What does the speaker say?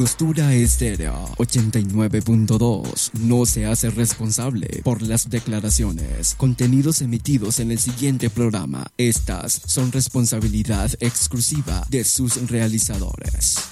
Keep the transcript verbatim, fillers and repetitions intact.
Angostura Estéreo ochenta y nueve punto dos no se hace responsable por las declaraciones, contenidos emitidos en el siguiente programa. Estas son responsabilidad exclusiva de sus realizadores.